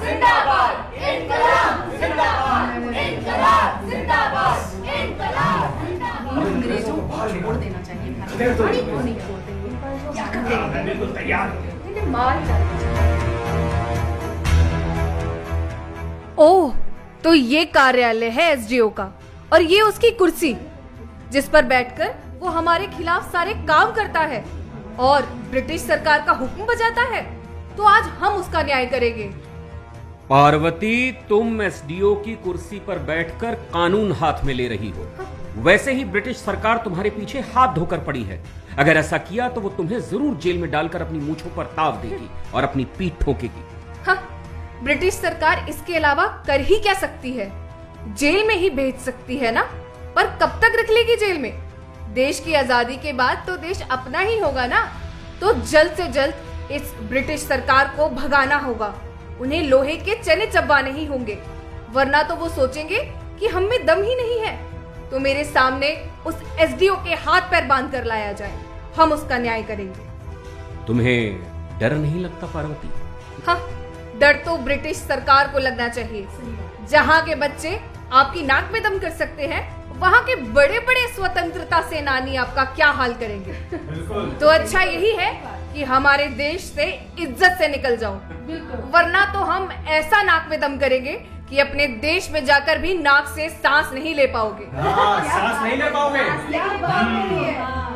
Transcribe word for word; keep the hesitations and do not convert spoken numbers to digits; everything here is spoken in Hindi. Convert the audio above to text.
जिंदाबाद, इनकलाब जिंदाबाद, इनकलाब जिंदाबाद, इनकलाब जिंदाबाद। अंग्रेजों को छोड़ देना चाहिए, भारत को नहीं छोड़ देंगे। क्या करेंगे? बिल्कुल तैयार। इन्हें मार डालेंगे। ओह, तो ये कार्यालय है एसडीओ का और ये उसकी कुर्सी जिस पर बैठकर वो हमारे खिलाफ सारे काम करता है और ब्रिटिश सरकार का हुक्म बजाता है। तो आज हम उसका न्याय करेंगे। पार्वती, तुम एसडीओ की कुर्सी पर बैठकर कानून हाथ में ले रही हो। वैसे ही ब्रिटिश सरकार तुम्हारे पीछे हाथ धोकर पड़ी है। अगर ऐसा किया तो वो तुम्हें जरूर जेल में डालकर अपनी मूंछों पर ताव देगी और अपनी पीठ ठोकेगी। हाँ, ब्रिटिश सरकार इसके अलावा कर ही क्या सकती है? जेल में ही भेज सकती है ना, पर कब तक रख लेगी जेल में? देश की आजादी के बाद तो देश अपना ही होगा ना, तो जल्द से जल्द इस ब्रिटिश सरकार को भगाना होगा। उन्हें लोहे के चने चबाने ही होंगे, वरना तो वो सोचेंगे कि हम में दम ही नहीं है। तो मेरे सामने उस एसडीओ के हाथ पैर बांध कर लाया जाए, हम उसका न्याय करेंगे। तुम्हें डर नहीं लगता पार्वती? हाँ, डर तो ब्रिटिश सरकार को लगना चाहिए। जहाँ के बच्चे आपकी नाक में दम कर सकते हैं, वहाँ के बड़े बड़े स्वतंत्रता सेनानी आपका क्या हाल करेंगे? तो अच्छा यही है कि हमारे देश से इज्जत से निकल जाओ, वरना तो हम ऐसा नाक में दम करेंगे कि अपने देश में जाकर भी नाक से सांस नहीं ले पाओगे। सांस नहीं ले पाओगे।